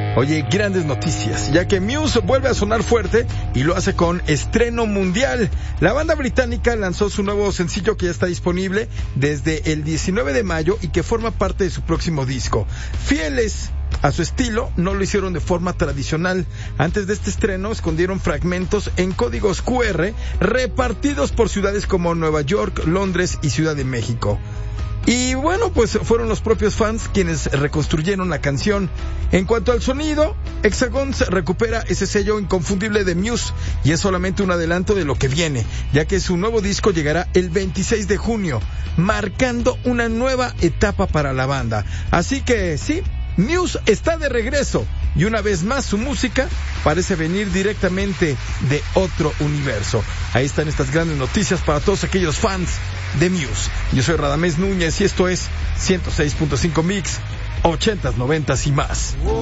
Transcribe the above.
Oye, grandes noticias, ya que Muse vuelve a sonar fuerte y lo hace con estreno mundial. La banda británica lanzó su nuevo sencillo que ya está disponible desde el 19 de mayo y que forma parte de su próximo disco. Fieles a su estilo, no lo hicieron de forma tradicional. Antes de este estreno, escondieron fragmentos en códigos QR repartidos por ciudades como Nueva York, Londres y Ciudad de México. Y bueno, pues fueron los propios fans quienes reconstruyeron la canción. En cuanto al sonido, Hexagons recupera ese sello inconfundible de Muse y es solamente un adelanto de lo que viene, ya que su nuevo disco llegará el 26 de junio, marcando una nueva etapa para la banda. Así que sí, Muse está de regreso y una vez más su música parece venir directamente de otro universo. Ahí están estas grandes noticias para todos aquellos fans de Muse. Yo soy Radamés Núñez y esto es 106.5 Mix, 80s, 90s y más.